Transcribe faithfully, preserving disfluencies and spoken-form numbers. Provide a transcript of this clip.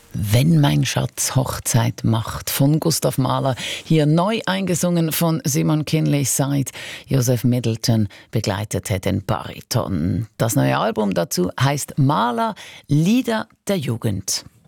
Wenn mein Schatz Hochzeit macht von Gustav Mahler, hier neu eingesungen von Simon Kinley Side. Joseph Middleton begleitete den Bariton. Das neue Album dazu heißt Mahler, Lieder der Jugend.